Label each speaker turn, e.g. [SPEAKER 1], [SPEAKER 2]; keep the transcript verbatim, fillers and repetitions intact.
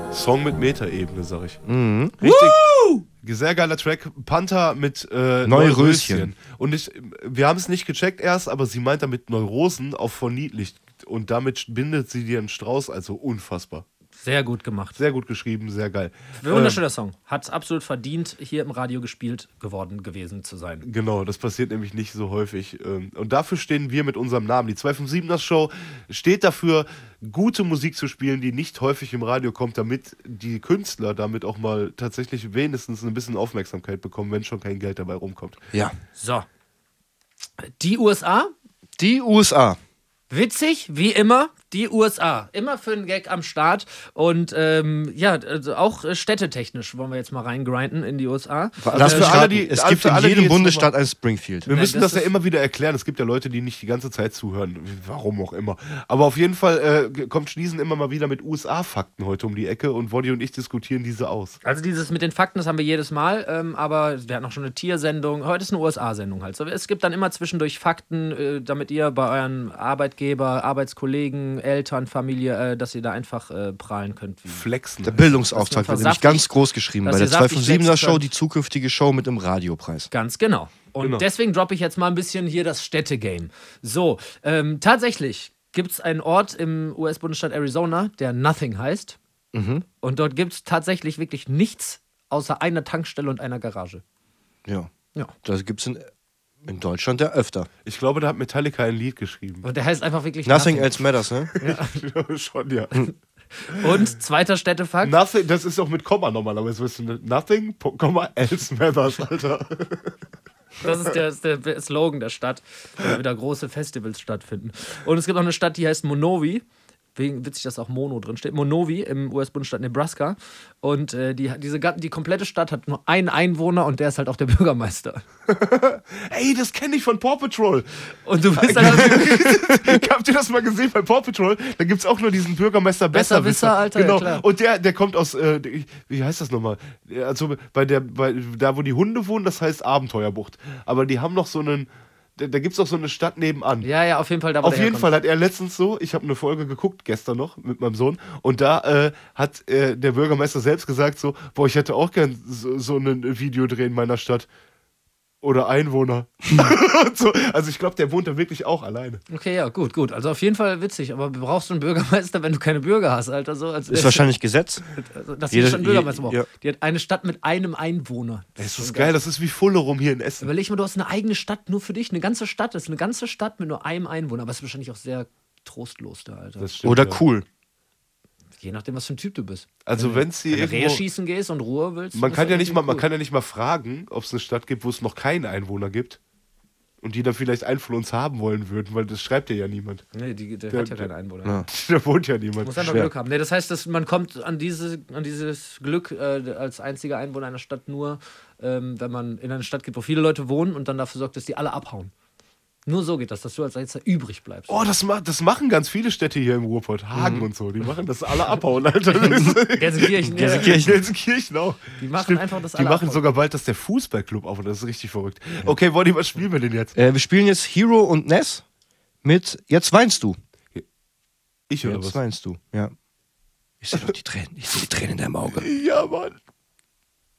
[SPEAKER 1] Song mit Metaebene, sag ich.
[SPEAKER 2] Mhm.
[SPEAKER 1] Richtig. Woo! Sehr geiler Track. Panther mit äh,
[SPEAKER 2] Neuröschen.
[SPEAKER 1] Neuröschen. Und ich, wir haben es nicht gecheckt erst, aber sie meint damit Neurosen auf verniedlicht. Und damit bindet sie dir einen Strauß, also unfassbar.
[SPEAKER 3] Sehr gut gemacht.
[SPEAKER 1] Sehr gut geschrieben, sehr geil.
[SPEAKER 3] Wunderschöner ähm, Song. Hat es absolut verdient, hier im Radio gespielt geworden gewesen zu sein.
[SPEAKER 1] Genau, das passiert nämlich nicht so häufig. Und dafür stehen wir mit unserem Namen. Die zwei fünf siebener Show steht dafür, gute Musik zu spielen, die nicht häufig im Radio kommt, damit die Künstler damit auch mal tatsächlich wenigstens ein bisschen Aufmerksamkeit bekommen, wenn schon kein Geld dabei rumkommt.
[SPEAKER 2] Ja.
[SPEAKER 3] So. Die U S A?
[SPEAKER 2] Die U S A.
[SPEAKER 3] Witzig, wie immer, die U S A. Immer für einen Gag am Start. Und ähm, ja, also auch städtetechnisch wollen wir jetzt mal reingrinden in die U S A.
[SPEAKER 2] Lass mich
[SPEAKER 1] für alle,
[SPEAKER 2] raten,
[SPEAKER 1] die-
[SPEAKER 2] es
[SPEAKER 1] für
[SPEAKER 2] gibt in
[SPEAKER 1] alle, die
[SPEAKER 2] jedem
[SPEAKER 1] jetzt
[SPEAKER 2] Bundesstaat
[SPEAKER 1] nochmal-
[SPEAKER 2] ein Springfield.
[SPEAKER 1] Wir
[SPEAKER 3] Nein,
[SPEAKER 1] müssen
[SPEAKER 3] das
[SPEAKER 1] das, ja
[SPEAKER 3] ist-
[SPEAKER 1] immer wieder erklären. Es gibt ja Leute, die nicht die ganze Zeit zuhören. Warum auch immer. Aber auf jeden Fall äh, kommt Schniesen immer mal wieder mit U S A-Fakten heute um die Ecke und Woddy und ich diskutieren diese aus.
[SPEAKER 3] Also dieses mit den Fakten, das haben wir jedes Mal, ähm, aber wir hatten auch schon eine Tiersendung. Heute ist eine U S A-Sendung halt. So, es gibt dann immer zwischendurch Fakten, äh, damit ihr bei euren Arbeitgeber, Arbeitskollegen, Eltern, Familie, äh, dass ihr da einfach äh, prahlen könnt. Wie.
[SPEAKER 1] Flexen.
[SPEAKER 2] Der Bildungsauftrag
[SPEAKER 3] Dass
[SPEAKER 2] wird
[SPEAKER 3] man
[SPEAKER 2] nämlich
[SPEAKER 3] saftig-
[SPEAKER 2] ganz groß geschrieben
[SPEAKER 3] dass
[SPEAKER 2] bei der
[SPEAKER 3] ihr saftig
[SPEAKER 2] zwei fünf siebener
[SPEAKER 3] flexen
[SPEAKER 2] Show,
[SPEAKER 3] könnt.
[SPEAKER 2] die zukünftige Show mit dem Radiopreis.
[SPEAKER 3] Ganz genau. Und
[SPEAKER 1] Genau.
[SPEAKER 3] deswegen droppe ich jetzt mal ein bisschen hier das Städtegame. So, ähm, tatsächlich gibt es einen Ort im U S-Bundesstaat Arizona, der Nothing heißt.
[SPEAKER 2] Mhm.
[SPEAKER 3] Und dort gibt es tatsächlich wirklich nichts außer einer Tankstelle und einer Garage.
[SPEAKER 2] Ja.
[SPEAKER 3] Ja.
[SPEAKER 2] Das gibt es in, in Deutschland ja öfter.
[SPEAKER 1] Ich glaube, da hat Metallica ein Lied geschrieben.
[SPEAKER 3] Und der heißt einfach wirklich
[SPEAKER 2] Nothing
[SPEAKER 3] Nothing.
[SPEAKER 2] else matters, ne?
[SPEAKER 1] Schon, ja.
[SPEAKER 3] Und zweiter Städtefakt.
[SPEAKER 1] Nothing, das ist auch mit Komma normalerweise. Weißt du, nothing, po- Komma, else matters, Alter.
[SPEAKER 3] Das ist der, ist der Slogan der Stadt, wo wieder große Festivals stattfinden. Und es gibt noch eine Stadt, die heißt Monowi. Wegen witzig, dass auch Mono drin steht. Monowi im U S-Bundesstaat Nebraska. Und äh, die, diese, die komplette Stadt hat nur einen Einwohner und der ist halt auch der Bürgermeister.
[SPEAKER 1] Ey, das kenne ich von Paw Patrol.
[SPEAKER 3] Und du bist dann
[SPEAKER 1] Habt ihr das mal gesehen bei Paw Patrol? Da gibt es auch nur diesen Bürgermeister Besserwisser.
[SPEAKER 3] Besserwisser, Alter, ja,
[SPEAKER 1] genau.
[SPEAKER 3] klar.
[SPEAKER 1] Und der, der kommt aus, äh, wie heißt das nochmal? Also bei der, bei, da wo die Hunde wohnen, das heißt Abenteuerbucht. Aber die haben noch so einen, da, da gibt es auch so eine Stadt nebenan.
[SPEAKER 3] ja, ja, auf jeden Fall. Da, wo
[SPEAKER 1] Auf
[SPEAKER 3] der
[SPEAKER 1] jeden
[SPEAKER 3] herkommt.
[SPEAKER 1] Fall hat er letztens so, ich habe eine Folge geguckt, gestern noch, mit meinem Sohn, und da äh, hat äh, der Bürgermeister selbst gesagt so, boah, ich hätte auch gern so, so ein Video drehen in meiner Stadt. Oder Einwohner. Und so. Also ich glaube, der wohnt da wirklich auch alleine.
[SPEAKER 3] Okay, ja, gut, gut. Also auf jeden Fall witzig. Aber brauchst du einen Bürgermeister, wenn du keine Bürger hast, Alter? So, als
[SPEAKER 2] Ist wahrscheinlich Gesetz.
[SPEAKER 3] Also, dass
[SPEAKER 2] Jede-
[SPEAKER 3] die schon einen Bürgermeister
[SPEAKER 2] je-
[SPEAKER 3] braucht.
[SPEAKER 2] ja.
[SPEAKER 3] Die hat eine Stadt mit einem Einwohner.
[SPEAKER 1] Das ist
[SPEAKER 3] schon
[SPEAKER 1] das geil, das ist wie Fullerum hier in Essen.
[SPEAKER 3] Überleg mal, du hast eine eigene Stadt nur für dich. Eine ganze Stadt. Das ist eine ganze Stadt mit nur einem Einwohner. Aber es ist wahrscheinlich auch sehr trostlos da, Alter.
[SPEAKER 1] Das stimmt,
[SPEAKER 2] Oder
[SPEAKER 1] ja.
[SPEAKER 2] cool.
[SPEAKER 3] Je nachdem, was für ein Typ du bist.
[SPEAKER 1] Also wenn es hier
[SPEAKER 3] Wenn du Rehe
[SPEAKER 1] irgendwo,
[SPEAKER 3] schießen gehst und Ruhe willst.
[SPEAKER 1] man
[SPEAKER 3] ist
[SPEAKER 1] kann
[SPEAKER 3] das
[SPEAKER 1] ja nicht mal,
[SPEAKER 3] irgendwie
[SPEAKER 1] man
[SPEAKER 3] cool.
[SPEAKER 1] kann ja nicht mal fragen, ob es eine Stadt gibt, wo es noch keinen Einwohner gibt und die dann vielleicht einen von uns haben wollen würden, weil das schreibt ja niemand.
[SPEAKER 3] Nee, die, der,
[SPEAKER 1] Der-
[SPEAKER 3] hat ja
[SPEAKER 1] der-
[SPEAKER 3] keinen Einwohner.
[SPEAKER 2] Ja.
[SPEAKER 1] Da wohnt ja niemand.
[SPEAKER 3] Muss einfach
[SPEAKER 2] Schwer.
[SPEAKER 3] Glück haben. Nee, das heißt, dass man kommt an, diese, an dieses Glück äh, als einziger Einwohner einer Stadt nur, ähm, wenn man in eine Stadt geht, wo viele Leute wohnen und dann dafür sorgt, dass die alle abhauen. Nur so geht das, dass du als Einziger übrig bleibst.
[SPEAKER 1] Oh, das, ma das machen ganz viele Städte hier im Ruhrpott. Hagen und so. Die machen das alle abhauen, Alter. Das ist-
[SPEAKER 3] Gelsenkirchen, ja.
[SPEAKER 1] Gelsenkirchen. Gelsenkirchen auch.
[SPEAKER 3] Die machen
[SPEAKER 1] Stimmt.
[SPEAKER 3] einfach das
[SPEAKER 1] Die
[SPEAKER 3] alle
[SPEAKER 1] machen
[SPEAKER 3] abhauen.
[SPEAKER 1] sogar bald das der Fußballclub auf und das ist richtig verrückt. Okay, Woddy, was spielen wir denn jetzt?
[SPEAKER 2] Äh, wir spielen jetzt Hero und Ness mit Jetzt weinst du.
[SPEAKER 1] Ich oder
[SPEAKER 2] Jetzt
[SPEAKER 1] was?
[SPEAKER 2] weinst du, ja. Ich sehe doch die Tränen. Ich sehe die Tränen in deinem Auge.
[SPEAKER 1] Ja, Mann.